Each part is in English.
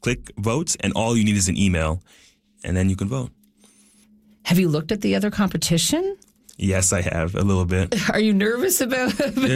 click vote, and all you need is an email, and then you can vote. Have you looked at the other competition? Yes, I have, a little bit. Are you nervous about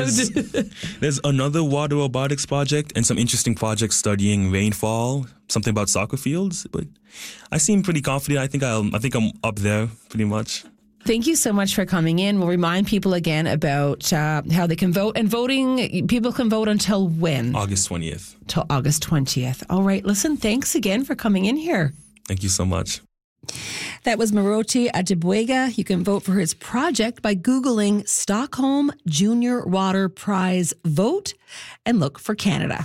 There's another water robotics project and some interesting projects studying rainfall, something about soccer fields, but I seem pretty confident. I think I'm up there pretty much. Thank you so much for coming in. We'll remind people again about how they can vote. And voting, people can vote until when? August 20th. Till August 20th. All right. Listen, thanks again for coming in here. Thank you so much. That was Marochi Adjibwega. You can vote for his project by Googling Stockholm Junior Water Prize Vote and look for Canada.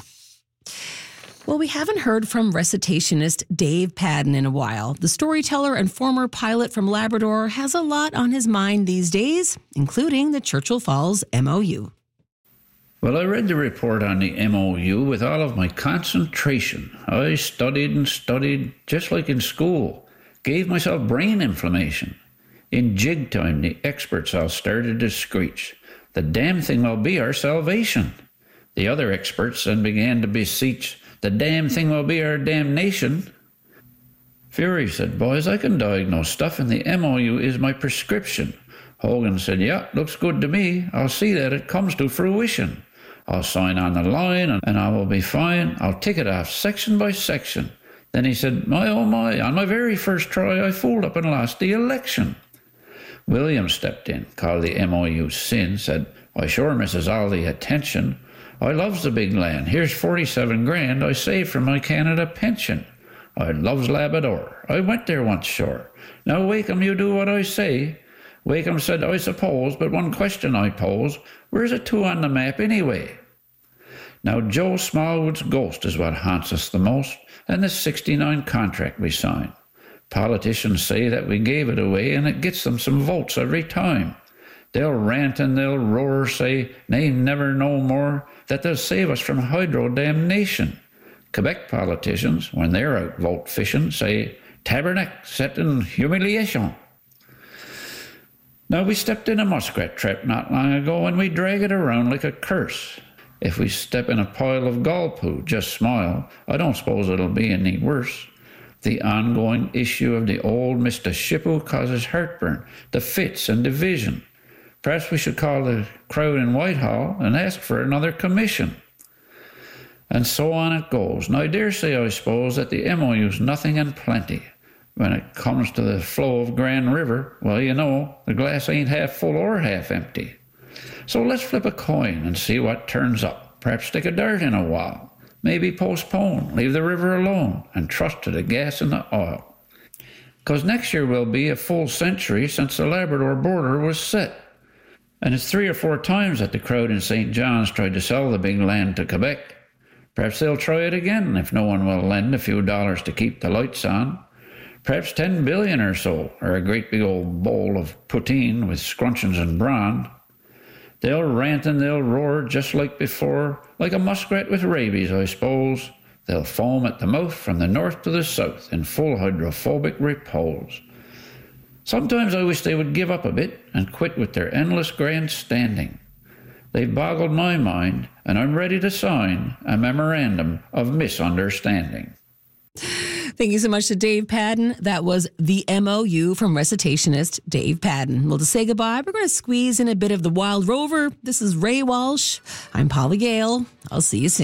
Well, we haven't heard from recitationist Dave Padden in a while. The storyteller and former pilot from Labrador has a lot on his mind these days, including the Churchill Falls MOU. Well, I read the report on the MOU with all of my concentration. I studied and studied just like in school. Gave myself brain inflammation. In jig time, the experts all started to screech. The damn thing will be our salvation. The other experts then began to beseech. The damn thing will be our damnation. Fury said, boys, I can diagnose stuff and the MOU is my prescription. Hogan said, yeah, looks good to me. I'll see that it comes to fruition. I'll sign on the line and I will be fine. I'll tick it off section by section. Then he said, my oh my, on my very first try I fooled up and lost the election. William stepped in, called the MOU sin, said, I sure misses all the attention. I loves the big land. Here's 47 grand I saved from my Canada pension. I loves Labrador. I went there once, sure. Now, Wakeham, you do what I say. Wakeham said, I suppose, but one question I pose, where's a 2 on the map anyway? Now, Joe Smallwood's ghost is what haunts us the most, and the 69 contract we signed. Politicians say that we gave it away and it gets them some votes every time. They'll rant and they'll roar, say they never know more, that they'll save us from hydro damnation. Quebec politicians, when they're out vote fishing, say, tabernacle set in humiliation. Now, we stepped in a muskrat trap not long ago and we drag it around like a curse. If we step in a pile of gall poo, just smile. I don't suppose it'll be any worse. The ongoing issue of the old Mr. Shippo causes heartburn, the fits and division. Perhaps we should call the crowd in Whitehall and ask for another commission. And so on it goes. Now, I dare say, I suppose, that the MOU's nothing and plenty. When it comes to the flow of Grand River, well, you know, the glass ain't half full or half empty. So let's flip a coin and see what turns up. Perhaps stick a dart in a while. Maybe postpone, leave the river alone, and trust to the gas and the oil. 'Cause next year will be a full century since the Labrador border was set. And it's 3 or 4 times that the crowd in St. John's tried to sell the big land to Quebec. Perhaps they'll try it again if no one will lend a few dollars to keep the lights on. Perhaps 10 billion or so, or a great big old bowl of poutine with scrunchions and brawn. They'll rant and they'll roar just like before, like a muskrat with rabies, I suppose. They'll foam at the mouth from the north to the south in full hydrophobic repose. Sometimes I wish they would give up a bit and quit with their endless grandstanding. They've boggled my mind, and I'm ready to sign a memorandum of misunderstanding. Thank you so much to Dave Padden. That was the MOU from recitationist Dave Padden. Well, to say goodbye, we're going to squeeze in a bit of the Wild Rover. This is Ray Walsh. I'm Polly Gale. I'll see you soon.